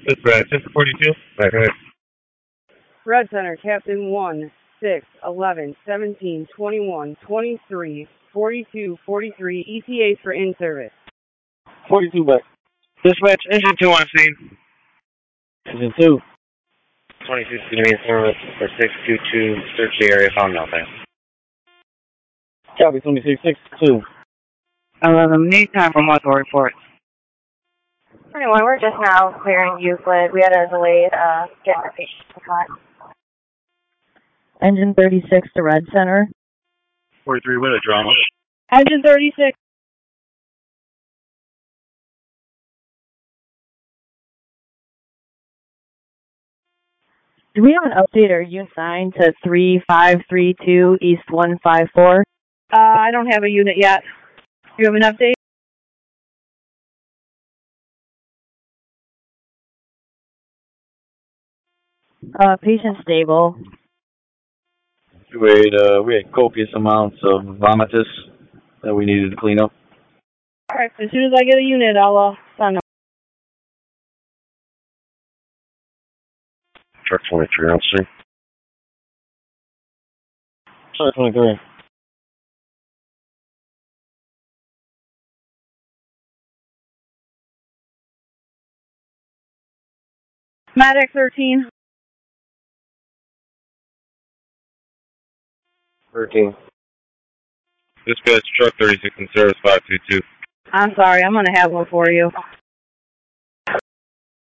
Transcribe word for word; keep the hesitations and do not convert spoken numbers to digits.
Dispatch, this is forty-two. Right, go ahead. Red Center, Captain one, six, eleven, seventeen, twenty-one, twenty-three, forty-two, forty-three, E T As for in-service. forty-two back. Dispatch, engine two on scene. Engine two. twenty-two is going to be in service for six two two, search the area, found nothing. Copy, twenty-six six two. eleven, need time for multiple reports. twenty-one, we're just now clearing Euclid. We had a delayed uh, getting our patient to front. Engine thirty-six to Red Center. forty-three with a drama. Engine thirty-six. Do we have an update or unit nine to three five three two East one five four? Uh, I don't have a unit yet. Do you have an update? Uh, patient stable. We had, uh, we had copious amounts of vomitus that we needed to clean up. Alright, as soon as I get a unit, I'll uh, send them. Truck twenty-three on scene. Truck twenty-three. Medic thirteen. thirteen. Dispatch, truck thirty-six in service, five two two. I'm sorry, I'm going to have one for you.